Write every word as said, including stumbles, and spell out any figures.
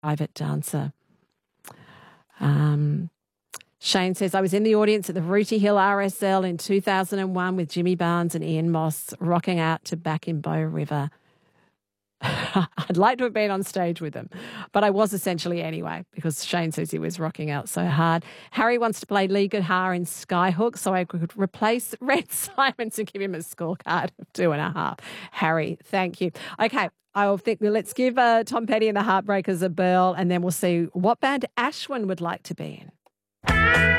private dancer. Um, Shane says, I was in the audience at the Rooty Hill R S L in two thousand one with Jimmy Barnes and Ian Moss rocking out to Back in Bow River. I'd like to have been on stage with them, but I was essentially anyway, because Shane says he was rocking out so hard. Harry wants to play lead guitar in Skyhook so I could replace Red Simons and give him a scorecard of two and a half. Harry, thank you. Okay, I think let's give uh, Tom Petty and the Heartbreakers a bell, and then we'll see what band Ashwin would like to be in.